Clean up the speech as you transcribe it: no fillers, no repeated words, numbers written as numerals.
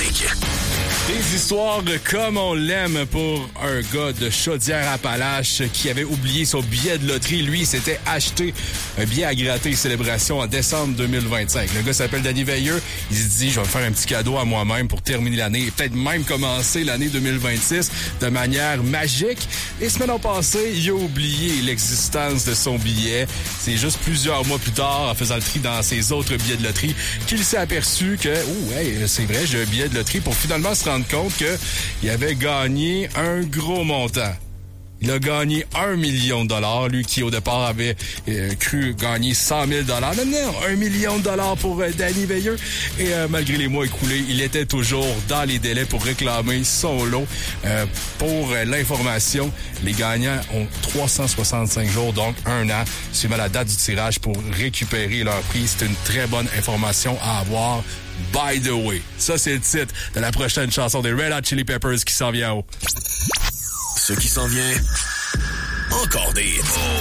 musique. Des histoires comme on l'aime pour un gars de Chaudière-Appalaches qui avait oublié son billet de loterie. Lui, il s'était acheté un billet à gratter célébration en décembre 2025. Le gars s'appelle Danny Veilleux. Il se dit, je vais me faire un petit cadeau à moi-même pour terminer l'année et peut-être même commencer l'année 2026 de manière magique. Et semaine passée, il a oublié l'existence de son billet. C'est juste plusieurs mois plus tard, en faisant le tri dans ses autres billets de loterie, qu'il s'est aperçu que, c'est vrai, j'ai un billet de loterie pour finalement se rendre compte qu'il avait gagné un gros montant. Il a gagné 1 million de dollars, lui qui au départ avait cru gagner 100 000 dollars. Maintenant, 1 million de dollars pour Danny Veilleux. Et malgré les mois écoulés, il était toujours dans les délais pour réclamer son lot. Pour l'information, les gagnants ont 365 jours, donc 1 an, suivant la date du tirage pour récupérer leur prix. C'est une très bonne information à avoir. By the way, ça c'est le titre de la prochaine chanson des Red Hot Chili Peppers qui s'en vient en haut. Ce qui s'en vient, encore des hits.